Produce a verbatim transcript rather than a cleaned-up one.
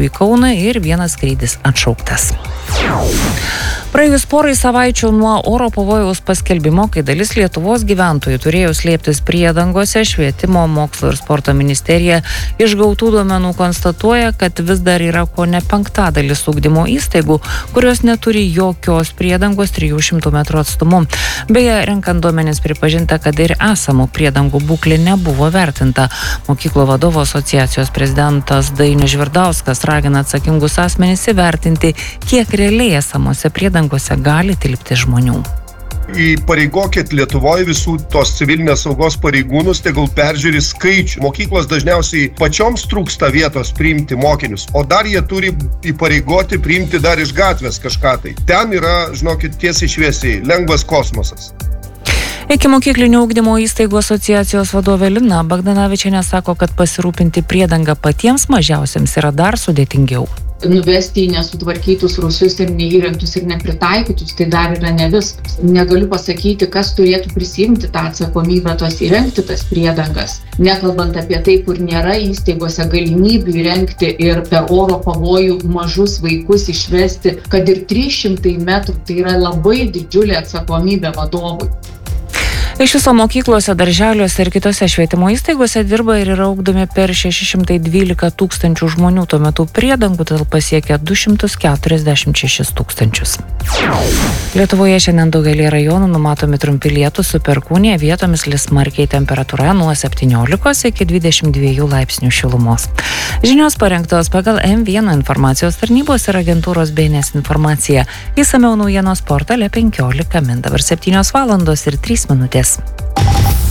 į Kauną ir vienas skrydis atšauktas. Praėjus porai savaičių nuo oro pavojaus paskelbimo, kai dalis Lietuvos gyventojų turėjo slėptis priedangose, Švietimo, mokslo ir sporto ministerija iš gautų duomenų konstatuoja, kad vis dar yra kone penktadalis ugdymo įstaigų, kurios neturi jokios priedangos trijų šimtų metrų atstumu. Beje, renkant duomenis pripažinta, kad ir esamų priedangų būklė nebuvo vertinta. Mokyklų vadovų asociacijos prezidentas Dainius Žvirdauskas ragina atsakingus asmenis įvertinti, kiek realiai esamose priedangose gali tilpti žmonių. Įpareigokit Lietuvoje visų tos civilinės saugos pareigūnus, tegul peržiūri skaičių. Mokyklos dažniausiai pačioms trūksta vietos priimti mokinius, o dar jie turi įpareigoti priimti dar iš gatvės kažką tai. Ten yra, žinokit, tiesiai šviesiai, lengvas kosmosas. Ikimokyklinio ugdymo įstaigų asociacijos vadovė Lina Bagdanavičienė sako, kad pasirūpinti priedangą patiems mažiausiems yra dar sudėtingiau. Nuvesti į nesutvarkytus rūsius ir neįrengtus ir nepritaikytus, tai dar yra ne viskas. Negaliu pasakyti, kas turėtų prisimti tą atsakomybę tos įrengti tas priedangas. Nekalbant apie tai, kur nėra įstaigose galimybių įrengti ir per oro pavojų mažus vaikus išvesti, kad ir trys šimtai metrų, tai yra labai didžiulė atsakomybė vadovui. Iš viso mokyklose, darželiuose ir kitose švietimo įstaigose dirba ir yra ugdomi per šeši šimtai dvylika tūkstančių žmonių, tuo metu priedangų talpa siekia du šimtus keturiasdešimt šešis tūkstančius. Lietuvoje šiandien daugelį rajonų numatomi trumpi lietūs su perkūnija, vietomis lis smarkiai, temperatūra nuo septyniolikos iki dvidešimt dviejų laipsnių šilumos. Žinios parengtos pagal M vienas informacijos tarnybos ir agentūros B N S informacija. Išsamiau naujienos portale penkiolika min. Dabar septynios valandos ir trys minutės.